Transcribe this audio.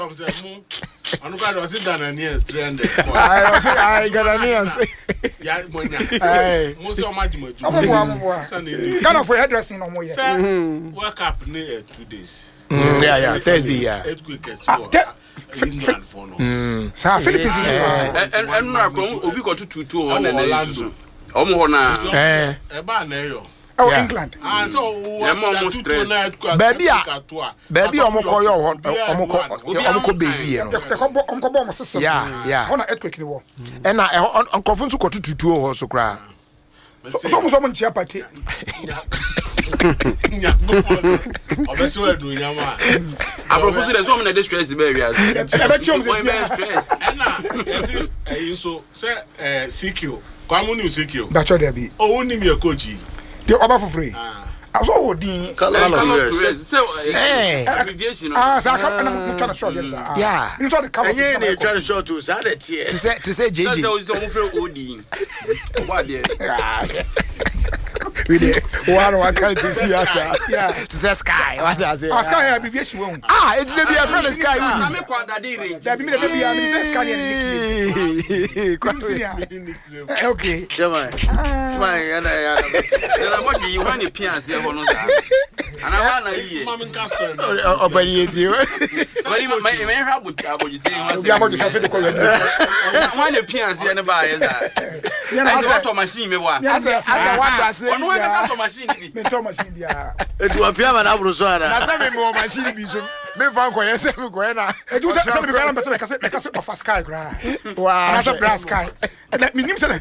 Come say mo. Anu ka do sit Ghanaians 300. I Ghanaians. Ya monya. Mo se o majimaju. Ghana for hairdressing no more. Work up near 2 days. Yeah, Thursday, yeah. England for no. Philippines and Obi got to 2 on Orlando. Omona. Eba na yo. Oh, England. Ah, so baby omokoyo omoko bezi no. Omko mo system. Yeah. Ona earthquake ni wo. E na onkofo nso kotu tutuo ho so kra. So mo ntia party. Obeso enu nyama. Abrofo so na dey stress be area. E be chiom dey stress. Na yesi so say CQ. Kwamu ni CQ. Bacho dey bi. Oh, uni me coach. The oba for free. Aso odin. Abbreviation. So I come and try to show you. Yeah. You try to come. Enye na try to show to say that here. To say JJ. So so mo free odin. What there? We dey one kind to see us. Yeah. To say sky. What I say? Sky abbreviation won. It dey be a friend sky. Na me kwada dey range. There be me dey be a sky nickname. Okay. Chama. Man, yana. Na mo dey you wan dey pian say ho no sa. Ana wa na yiye. Mama Castor. Obani eti. Wari me hwa aboju say ho We aboju say dey call you. Wan dey pian say na ba yes ah. I got a machine me wa. As a one say. Ono we ka machine bi. Me to machine dia. Etu apia ma na buru so ara. Na say me mo machine bi so. Me fan ko yes me ko na. Eju say me be na be say of sky gra. Wow. Another brass sky. And let me nim say